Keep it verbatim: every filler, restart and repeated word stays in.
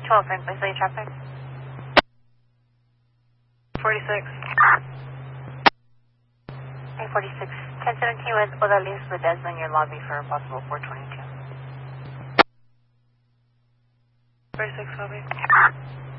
twelve, and please say traffic. forty-six. Hey, forty-six. ten seventeen with Odalys Ledesma in your lobby for possible four twenty-two. forty-six, lobby.